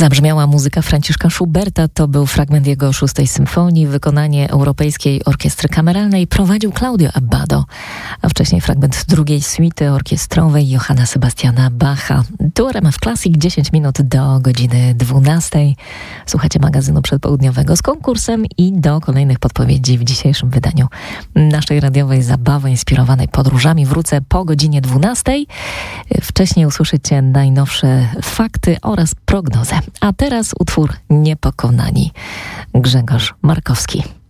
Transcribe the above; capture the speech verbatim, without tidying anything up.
Zabrzmiała muzyka Franciszka Schuberta, to był fragment jego szóstej symfonii, wykonanie Europejskiej Orkiestry Kameralnej prowadził Claudio Abbado, a wcześniej fragment drugiej suity orkiestrowej Johanna Sebastiana Bacha. Tu R M F Classic, dziesięć minut do godziny dwunastej. Słuchacie magazynu przedpołudniowego z konkursem i do kolejnych podpowiedzi w dzisiejszym wydaniu naszej radiowej zabawy inspirowanej podróżami. Wrócę po godzinie dwunastej. Wcześniej usłyszycie najnowsze fakty oraz prognozę. A teraz utwór Niepokonani. Grzegorz Markowski.